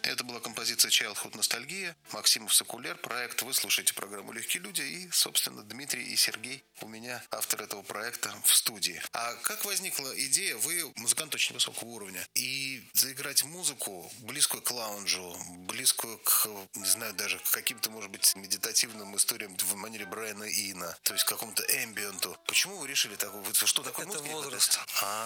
Это была композиция Childhood Nostalgia, Максимов Сокуляр, проект. Вы слушаете программу «Легкие люди» и, собственно, Дмитрий и Сергей у меня, автор этого проекта, в студии. А как возникла идея? Вы музыкант очень высокого уровня. И заиграть музыку, близкую к лаунжу, близкую к, не знаю, даже к каким-то, может быть, медитативным историям в манере Брайана Ина, то есть к какому-то эмбиенту. Почему вы решили такое? Что такое Это музыка? возраст.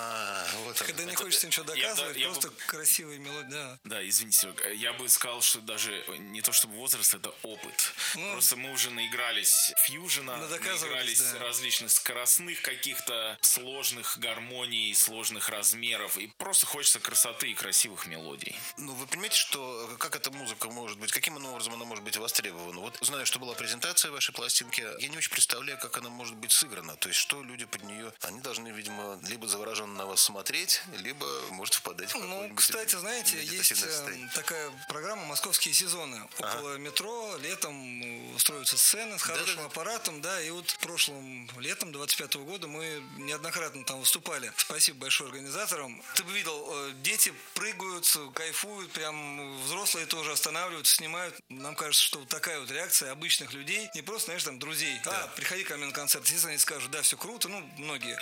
Вот Когда не хочется ничего доказывать, просто красивые мелодии. Да. Да, извините, Серега, я бы сказал, что даже не то чтобы возраст, это опыт. Просто мы уже наигрались фьюжена, наигрались различных скоростных каких-то сложных гармоний, сложных размеров. И просто хочется красоты и красивых мелодий. Ну, вы понимаете, что как эта музыка может быть, каким образом она может быть востребована? Вот знаю, что была презентация вашей пластинки, я не очень представляю, как она может быть сыграна. То есть, что люди под нее, они должны, видимо, либо завороженно на вас смотреть, либо, может, впадать в какую-нибудь... Ну, кстати, знаете, есть такая программа «Московские сезоны». Около метро летом устроятся сцены с хорошим аппаратом, да, и вот прошлым летом 25-го года мы неоднократно там выступали. Спасибо большое организаторам. Ты бы видел, дети прыгают, кайфуют, прям взрослые тоже останавливаются, снимают. Нам кажется, что вот такая вот реакция обычных людей, не просто, знаешь, там, друзей. Приходи ко мне на концерт. Естественно, они скажут, да, все круто, ну, многие.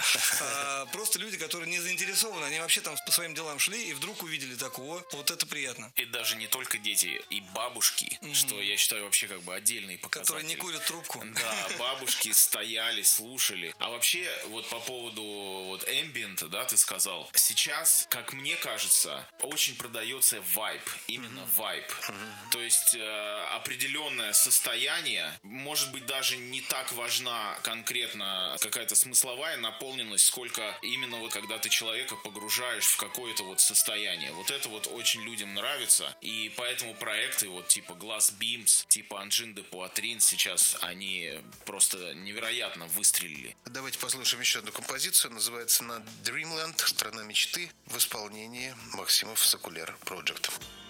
Просто люди, которые не заинтересованы, они вообще там по своим делам шли и вдруг увидели такого. Вот это приятно. И даже не только дети, и бабушки, что я считаю вообще как бы отдельный показатель. Которые не курят трубку. Да, бабушки стояли, слушали. А вообще, вот по поводу вот эмбиента, да, ты сказал, сейчас, как мне кажется, очень продается вайб, именно вайб. То есть определенное состояние, может быть, даже не так важна конкретно какая-то смысловая наполненность, сколько именно вот когда ты человека погружаешь в какое-то вот состояние. Вот это вот очень людям нравится, и поэтому проекты вот типа Glass Beams, типа Анжин де Пуатрин сейчас, они просто невероятно выстрелили. Давайте послушаем еще одну композицию, называется она Dreamland, страна мечты, в исполнении Максимов Сокуляр Project.